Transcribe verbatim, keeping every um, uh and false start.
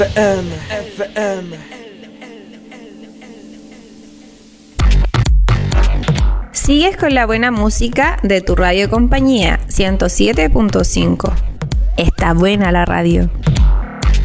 F M, F M. Sigues con la buena música de tu radio compañía ciento siete punto cinco. Está buena la radio.